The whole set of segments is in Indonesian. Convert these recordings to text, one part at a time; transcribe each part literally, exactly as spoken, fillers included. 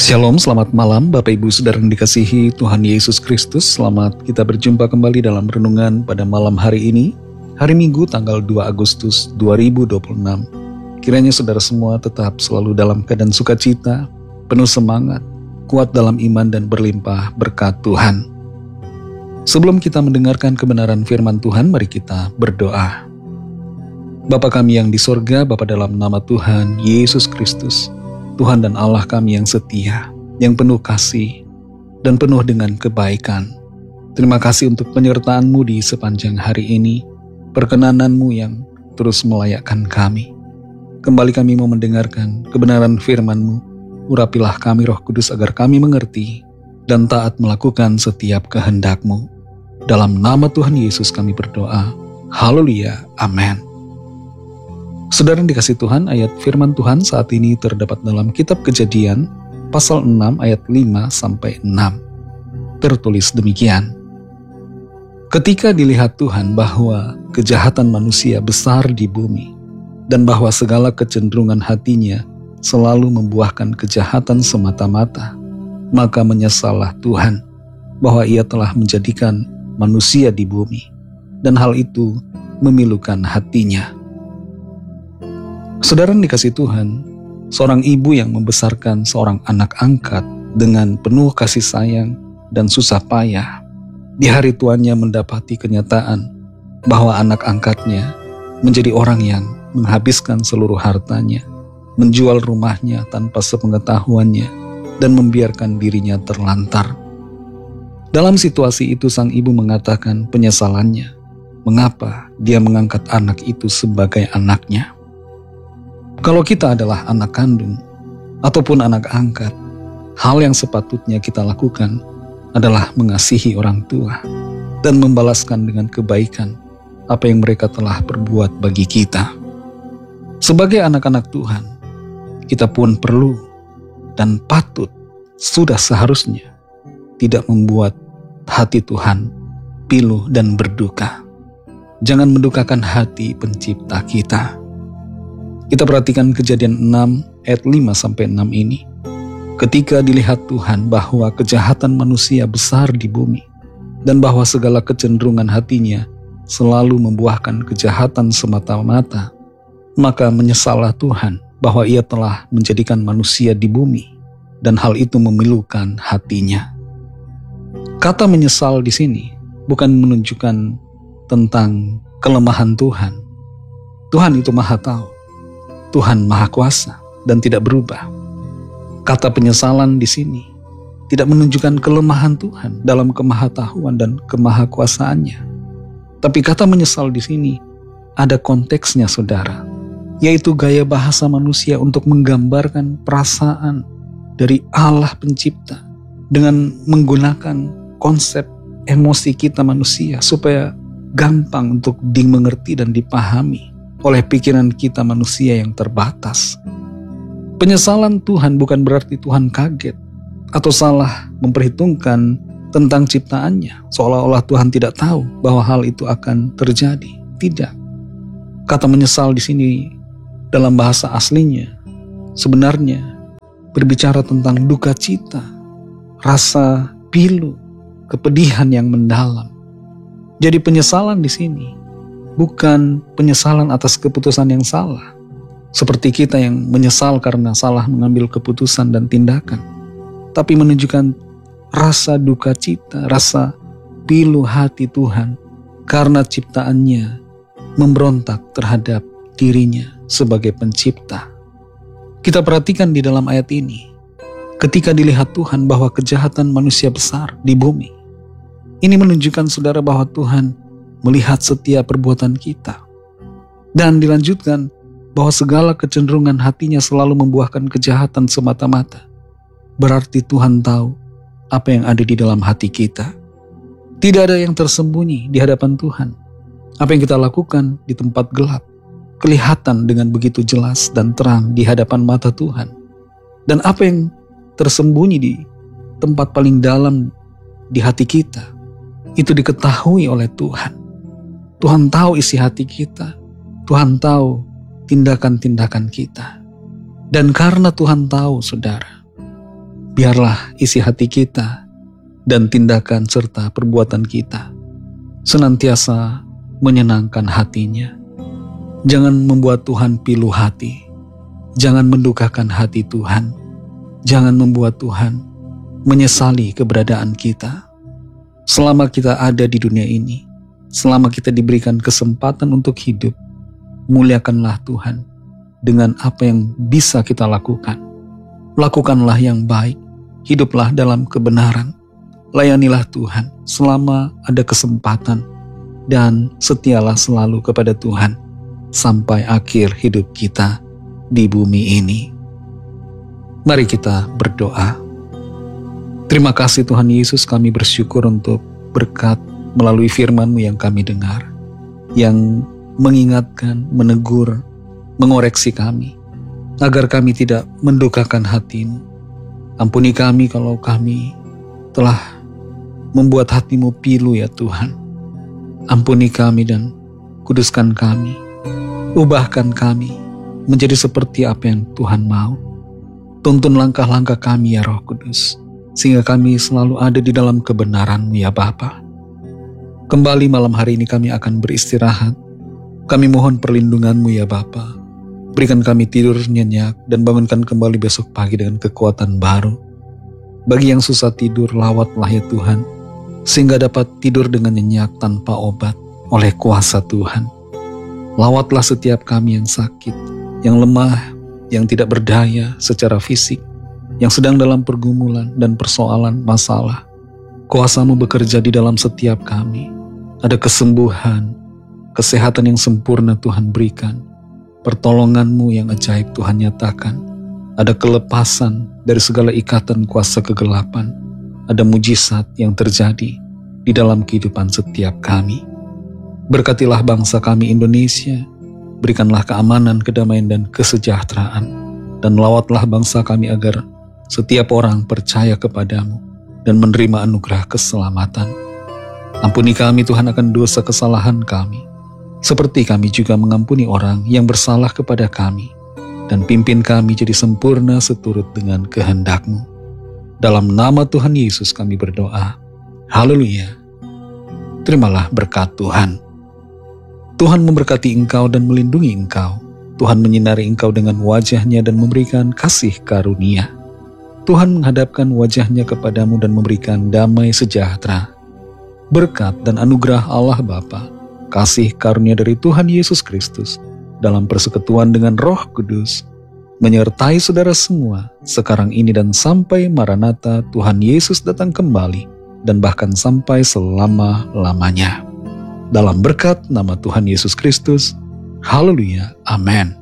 Shalom, selamat malam Bapak Ibu Saudara yang dikasihi Tuhan Yesus Kristus. Selamat kita berjumpa kembali dalam renungan pada malam hari ini, hari Minggu tanggal dua Agustus dua ribu dua puluh enam. Kiranya saudara semua tetap selalu dalam keadaan sukacita, penuh semangat, kuat dalam iman dan berlimpah berkat Tuhan. Sebelum kita mendengarkan kebenaran firman Tuhan, mari kita berdoa. Bapa kami yang di sorga, Bapa dalam nama Tuhan Yesus Kristus, Tuhan dan Allah kami yang setia, yang penuh kasih, dan penuh dengan kebaikan. Terima kasih untuk penyertaan-Mu di sepanjang hari ini, perkenanan-Mu yang terus melayakkan kami. Kembali kami mau mendengarkan kebenaran firman-Mu, urapilah kami Roh Kudus agar kami mengerti dan taat melakukan setiap kehendak-Mu. Dalam nama Tuhan Yesus kami berdoa. Haleluya, amin. Saudara yang dikasih Tuhan, ayat firman Tuhan saat ini terdapat dalam kitab Kejadian pasal enam ayat lima sampai enam. Tertulis demikian. Ketika dilihat Tuhan bahwa kejahatan manusia besar di bumi dan bahwa segala kecenderungan hatinya selalu membuahkan kejahatan semata-mata, maka menyesallah Tuhan bahwa Ia telah menjadikan manusia di bumi dan hal itu memilukan hatinya. Saudara yang dikasih Tuhan, seorang ibu yang membesarkan seorang anak angkat dengan penuh kasih sayang dan susah payah, di hari tuanya mendapati kenyataan bahwa anak angkatnya menjadi orang yang menghabiskan seluruh hartanya, menjual rumahnya tanpa sepengetahuannya, dan membiarkan dirinya terlantar. Dalam situasi itu sang ibu mengatakan penyesalannya, mengapa dia mengangkat anak itu sebagai anaknya. Kalau kita adalah anak kandung ataupun anak angkat, hal yang sepatutnya kita lakukan adalah mengasihi orang tua dan membalaskan dengan kebaikan apa yang mereka telah perbuat bagi kita. Sebagai anak-anak Tuhan, kita pun perlu dan patut, sudah seharusnya tidak membuat hati Tuhan pilu dan berduka. Jangan mendukakan hati pencipta kita. Kita perhatikan Kejadian enam ayat lima sampai enam ini. Ketika dilihat Tuhan bahwa kejahatan manusia besar di bumi dan bahwa segala kecenderungan hatinya selalu membuahkan kejahatan semata-mata, maka menyesallah Tuhan bahwa Ia telah menjadikan manusia di bumi dan hal itu memilukan hatinya. Kata menyesal di sini bukan menunjukkan tentang kelemahan Tuhan. Tuhan itu Maha Tahu. Tuhan Maha Kuasa dan tidak berubah. Kata penyesalan di sini tidak menunjukkan kelemahan Tuhan dalam kemahatauan dan kemahakuasaannya. Tapi kata menyesal di sini ada konteksnya, saudara, yaitu gaya bahasa manusia untuk menggambarkan perasaan dari Allah Pencipta dengan menggunakan konsep emosi kita manusia supaya gampang untuk dimengerti dan dipahami oleh pikiran kita manusia yang terbatas. Penyesalan Tuhan bukan berarti Tuhan kaget atau salah memperhitungkan tentang ciptaannya, seolah-olah Tuhan tidak tahu bahwa hal itu akan terjadi. Tidak. Kata menyesal di sini dalam bahasa aslinya sebenarnya berbicara tentang duka cita, rasa pilu, kepedihan yang mendalam. Jadi penyesalan di sini bukan penyesalan atas keputusan yang salah, seperti kita yang menyesal karena salah mengambil keputusan dan tindakan, tapi menunjukkan rasa duka cita, rasa pilu hati Tuhan karena ciptaannya memberontak terhadap dirinya sebagai pencipta. Kita perhatikan di dalam ayat ini, ketika dilihat Tuhan bahwa kejahatan manusia besar di bumi, ini menunjukkan saudara bahwa Tuhan melihat setiap perbuatan kita. Dan dilanjutkan bahwa segala kecenderungan hatinya selalu membuahkan kejahatan semata-mata. Berarti Tuhan tahu apa yang ada di dalam hati kita. Tidak ada yang tersembunyi di hadapan Tuhan. Apa yang kita lakukan di tempat gelap kelihatan dengan begitu jelas dan terang di hadapan mata Tuhan. Dan apa yang tersembunyi di tempat paling dalam di hati kita, itu diketahui oleh Tuhan. Tuhan tahu isi hati kita. Tuhan tahu tindakan-tindakan kita. Dan karena Tuhan tahu, saudara, biarlah isi hati kita dan tindakan serta perbuatan kita senantiasa menyenangkan hatinya. Jangan membuat Tuhan pilu hati. Jangan mendukakan hati Tuhan. Jangan membuat Tuhan menyesali keberadaan kita. Selama kita ada di dunia ini, selama kita diberikan kesempatan untuk hidup, muliakanlah Tuhan dengan apa yang bisa kita lakukan. Lakukanlah yang baik, hiduplah dalam kebenaran, layanilah Tuhan selama ada kesempatan, dan setialah selalu kepada Tuhan sampai akhir hidup kita di bumi ini. Mari kita berdoa. Terima kasih Tuhan Yesus, kami bersyukur untuk berkat melalui firman-Mu yang kami dengar, yang mengingatkan, menegur, mengoreksi kami, agar kami tidak mendukakan hati-Mu. Ampuni kami kalau kami telah membuat hati-Mu pilu ya Tuhan. Ampuni kami dan kuduskan kami. Ubahkan kami menjadi seperti apa yang Tuhan mau. Tuntun langkah-langkah kami ya Roh Kudus, sehingga kami selalu ada di dalam kebenaran-Mu ya Bapa. Kembali malam hari ini kami akan beristirahat. Kami mohon perlindungan-Mu ya Bapa. Berikan kami tidur nyenyak dan bangunkan kembali besok pagi dengan kekuatan baru. Bagi yang susah tidur, lawatlah ya Tuhan, sehingga dapat tidur dengan nyenyak tanpa obat oleh kuasa Tuhan. Lawatlah setiap kami yang sakit, yang lemah, yang tidak berdaya secara fisik, yang sedang dalam pergumulan dan persoalan masalah. Kuasa-Mu bekerja di dalam setiap kami. Ada kesembuhan, kesehatan yang sempurna Tuhan berikan. Pertolongan-Mu yang ajaib Tuhan nyatakan. Ada kelepasan dari segala ikatan kuasa kegelapan. Ada mujizat yang terjadi di dalam kehidupan setiap kami. Berkatilah bangsa kami Indonesia. Berikanlah keamanan, kedamaian, dan kesejahteraan. Dan lawatlah bangsa kami agar setiap orang percaya kepadamu dan menerima anugerah keselamatan. Ampuni kami Tuhan akan dosa kesalahan kami, seperti kami juga mengampuni orang yang bersalah kepada kami. Dan pimpin kami jadi sempurna seturut dengan kehendak-Mu. Dalam nama Tuhan Yesus kami berdoa. Haleluya. Terimalah berkat Tuhan. Tuhan memberkati engkau dan melindungi engkau. Tuhan menyinari engkau dengan wajah-Nya dan memberikan kasih karunia. Tuhan menghadapkan wajah-Nya kepadamu dan memberikan damai sejahtera. Berkat dan anugerah Allah Bapa, kasih karunia dari Tuhan Yesus Kristus, dalam persekutuan dengan Roh Kudus, menyertai saudara semua, sekarang ini dan sampai Maranatha Tuhan Yesus datang kembali, dan bahkan sampai selama-lamanya. Dalam berkat nama Tuhan Yesus Kristus, haleluya, amin.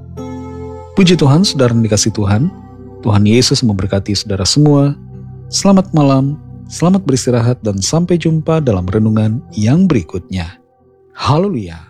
Puji Tuhan, saudara yang dikasihi Tuhan, Tuhan Yesus memberkati saudara semua. Selamat malam, selamat beristirahat, dan sampai jumpa dalam renungan yang berikutnya. Haleluya.